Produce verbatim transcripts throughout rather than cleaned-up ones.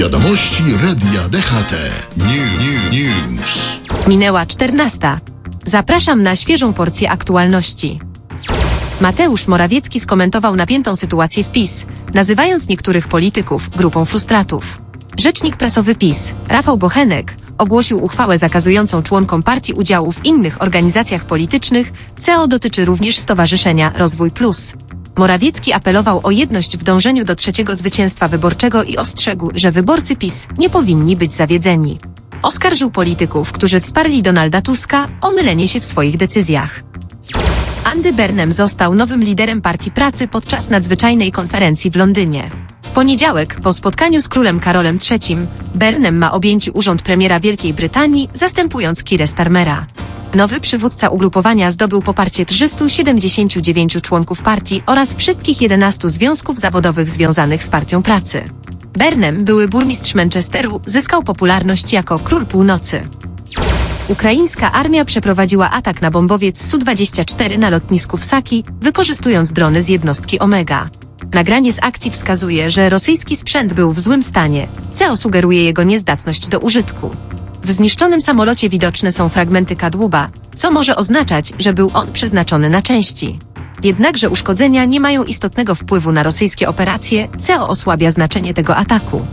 Wiadomości Radia D H T. New, new, news. Minęła czternasta. Zapraszam na świeżą porcję aktualności. Mateusz Morawiecki skomentował napiętą sytuację w PiS, nazywając niektórych polityków grupą frustratów. Rzecznik prasowy PiS, Rafał Bochenek, ogłosił uchwałę zakazującą członkom partii udziału w innych organizacjach politycznych. C E O dotyczy również Stowarzyszenia Rozwój Plus. Morawiecki apelował o jedność w dążeniu do trzeciego zwycięstwa wyborczego i ostrzegł, że wyborcy PiS nie powinni być zawiedzeni. Oskarżył polityków, którzy wsparli Donalda Tuska, o mylenie się w swoich decyzjach. Andy Burnham został nowym liderem Partii Pracy podczas nadzwyczajnej konferencji w Londynie. W poniedziałek, po spotkaniu z królem Karolem trzecim, Burnham ma objąć urząd premiera Wielkiej Brytanii, zastępując Keira Starmera. Nowy przywódca ugrupowania zdobył poparcie trzystu siedemdziesięciu dziewięciu członków partii oraz wszystkich jedenastu związków zawodowych związanych z Partią Pracy. Burnham, były burmistrz Manchesteru, zyskał popularność jako Król Północy. Ukraińska armia przeprowadziła atak na bombowiec S U dwadzieścia cztery na lotnisku w Saki, wykorzystując drony z jednostki Omega. Nagranie z akcji wskazuje, że rosyjski sprzęt był w złym stanie. C E O sugeruje jego niezdatność do użytku. W zniszczonym samolocie widoczne są fragmenty kadłuba, co może oznaczać, że był on przeznaczony na części. Jednakże uszkodzenia nie mają istotnego wpływu na rosyjskie operacje. C E O osłabia znaczenie tego ataku.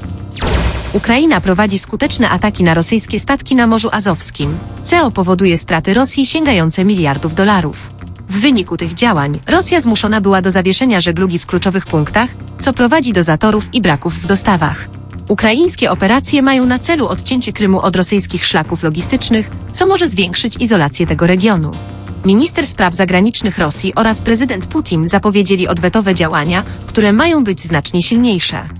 Ukraina prowadzi skuteczne ataki na rosyjskie statki na Morzu Azowskim. C E O powoduje straty Rosji sięgające miliardów dolarów. W wyniku tych działań Rosja zmuszona była do zawieszenia żeglugi w kluczowych punktach, co prowadzi do zatorów i braków w dostawach. Ukraińskie operacje mają na celu odcięcie Krymu od rosyjskich szlaków logistycznych, co może zwiększyć izolację tego regionu. Minister spraw zagranicznych Rosji oraz prezydent Putin zapowiedzieli odwetowe działania, które mają być znacznie silniejsze.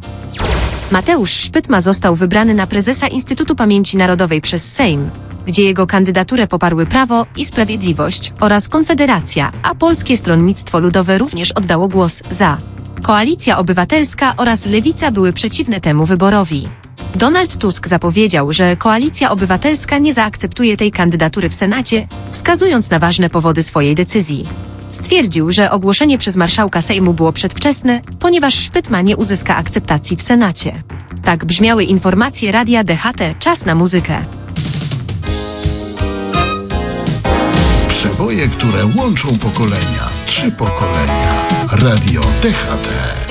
Mateusz Szpytma został wybrany na prezesa Instytutu Pamięci Narodowej przez Sejm, gdzie jego kandydaturę poparły Prawo i Sprawiedliwość oraz Konfederacja, a Polskie Stronnictwo Ludowe również oddało głos za. Koalicja Obywatelska oraz Lewica były przeciwne temu wyborowi. Donald Tusk zapowiedział, że Koalicja Obywatelska nie zaakceptuje tej kandydatury w Senacie, wskazując na ważne powody swojej decyzji. Stwierdził, że ogłoszenie przez marszałka Sejmu było przedwczesne, ponieważ Szpytma nie uzyska akceptacji w Senacie. Tak brzmiały informacje Radia D H T. Czas na muzykę. Przeboje, które łączą pokolenia. Trzy pokolenia. Radio D H T.